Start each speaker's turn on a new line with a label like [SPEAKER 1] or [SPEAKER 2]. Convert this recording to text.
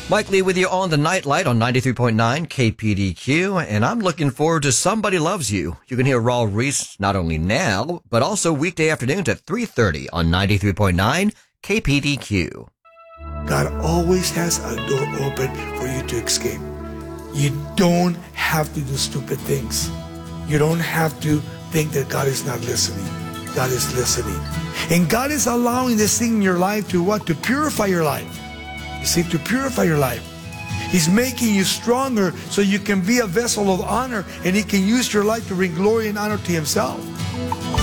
[SPEAKER 1] Mike Lee with you on the Nightlight on 93.9 KPDQ, and I'm looking forward to Somebody Loves You. You can hear Raul Reese not only now, but also weekday afternoons at 3:30 on 93.9 KPDQ.
[SPEAKER 2] God always has a door open for you to escape. You don't have to do stupid things. You don't have to think that God is not listening. God is listening. And God is allowing this thing in your life to what? To purify your life. You see, to purify your life. He's making you stronger so you can be a vessel of honor, and He can use your life to bring glory and honor to Himself.